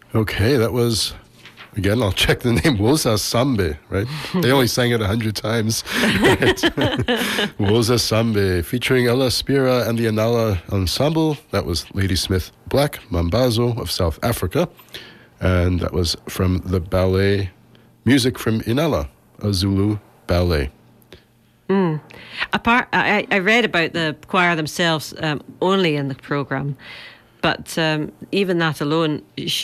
Okay, that was, again, I'll check the name, Woza Sambe, right? They only sang it 100 times. Right? Woza Sambe, featuring Ella Spira and the Inala Ensemble. That was Ladysmith Black Mambazo of South Africa. And that was from the ballet Music from Inala, a Zulu ballet. I read about the choir themselves only in the programme, but even that alone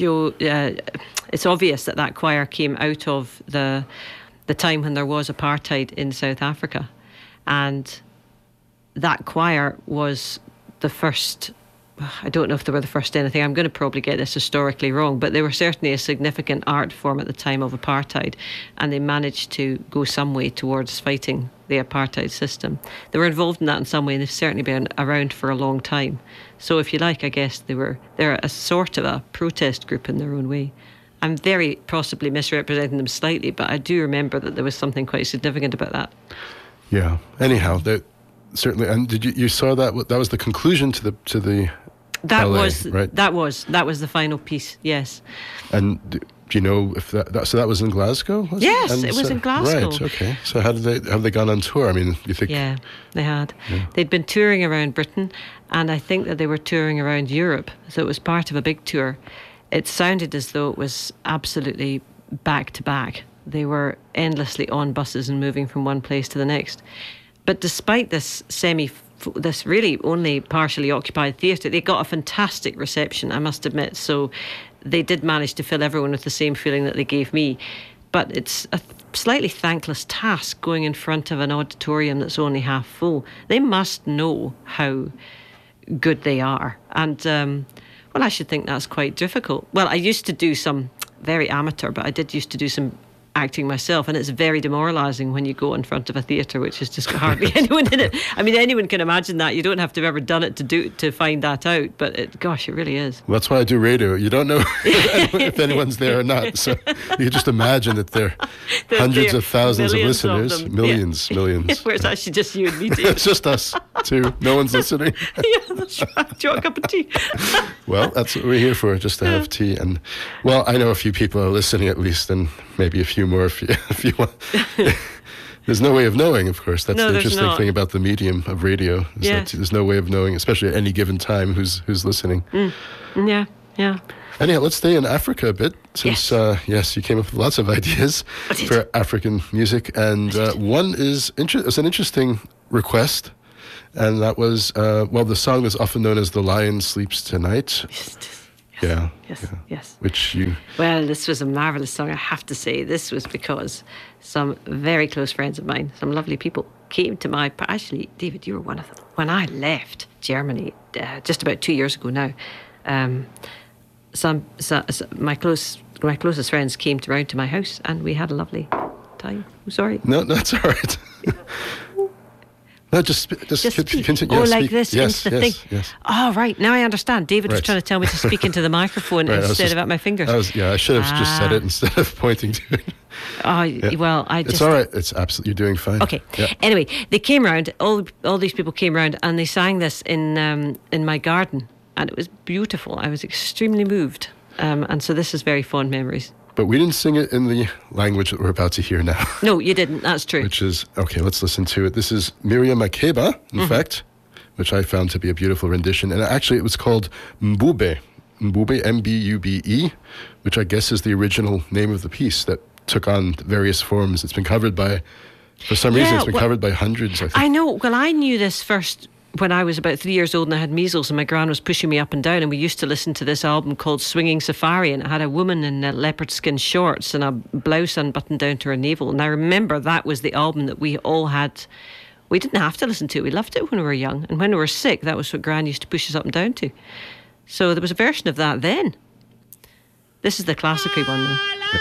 it's obvious that choir came out of the time when there was apartheid in South Africa, and that choir was the first. I don't know if they were the first anything. I'm going to probably get this historically wrong, but they were certainly a significant art form at the time of apartheid, and they managed to go some way towards fighting the apartheid system. They were involved in that in some way, and they've certainly been around for a long time. So if you like, I guess they're a sort of a protest group in their own way. I'm very possibly misrepresenting them slightly, but I do remember that there was something quite significant about that. Yeah. Anyhow, certainly. And did you saw that? That was the conclusion to the That ballet, was right? That was the final piece. Yes. And do you know if that was in Glasgow? Was yes, it was in Glasgow. Right. Okay. So have they gone on tour? I mean, you think? Yeah, they had. Yeah. They'd been touring around Britain, and I think that they were touring around Europe. So it was part of a big tour. It sounded as though it was absolutely back to back. They were endlessly on buses and moving from one place to the next. But despite this really only partially occupied theatre, they got a fantastic reception, I must admit. So they did manage to fill everyone with the same feeling that they gave me. But it's a slightly thankless task going in front of an auditorium that's only half full. They must know how good they are. And, I should think that's quite difficult. Well, I used to do some very amateur, but I did used to do some acting myself, and it's very demoralising when you go in front of a theatre which has just got hardly anyone in it. I mean, anyone can imagine that. You don't have to have ever done it to find that out, but it really is. Well, that's why I do radio. You don't know if anyone's there or not, so you just imagine that there are hundreds of thousands of listeners, millions. Where it's actually just you and me. It's just us two. No one's listening. Yeah, that's right. Do you want a cup of tea? Well, that's what we're here for, just to have tea. And well, I know a few people are listening at least, and maybe a few more if you want. There's no way of knowing, of course. That's the interesting thing about the medium of radio. That there's no way of knowing, especially at any given time, who's listening. Yeah. Anyhow, let's stay in Africa a bit, since you came up with lots of ideas for African music, and one is an interesting request, and that was the song that's often known as "The Lion Sleeps Tonight." Yes. Well, this was a marvellous song, I have to say. This was because some very close friends of mine, some lovely people, came to actually, David, you were one of them. When I left Germany, just about 2 years ago now, my closest friends came around to my house, and we had a lovely time. I'm sorry. No, that's all right. No, just continue. Oh, like this into the thing. Yes. Oh, right. Now I understand. David was trying to tell me to speak into the microphone instead of at my fingers. I should have just said it instead of pointing to it. Well, It's all right. It's absolutely, you're doing fine. Okay. Yeah. Anyway, they came round. All these people came round, and they sang this in my garden, and it was beautiful. I was extremely moved, and so this is very fond memories. But we didn't sing it in the language that we're about to hear now. No, you didn't. That's true. Which is, okay, let's listen to it. This is Miriam Makeba, in fact, which I found to be a beautiful rendition. And actually, it was called Mbube, M-B-U-B-E, which I guess is the original name of the piece that took on various forms. It's been covered by, for some reason, it's been covered by hundreds, I think. I know. Well, I knew this first when I was about 3 years old and I had measles, and my gran was pushing me up and down, and we used to listen to this album called Swinging Safari, and it had a woman in leopard skin shorts and a blouse unbuttoned down to her navel. And I remember that was the album that we all had. We didn't have to listen to it. We loved it when we were young, and when we were sick, that was what gran used to push us up and down to. So there was a version of that then. This is the classical one though.